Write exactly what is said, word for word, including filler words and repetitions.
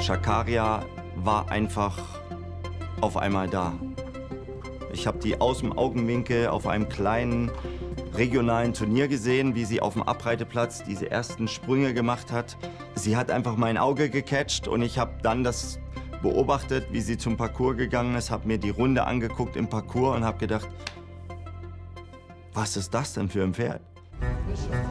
Shakaria war einfach auf einmal da. Ich habe die aus dem Augenwinkel auf einem kleinen regionalen Turnier gesehen, wie sie auf dem Abreiteplatz diese ersten Sprünge gemacht hat. Sie hat einfach mein Auge gecatcht und ich habe dann das beobachtet, wie sie zum Parcours gegangen ist, habe mir die Runde angeguckt im Parcours und habe gedacht, was ist das denn für ein Pferd?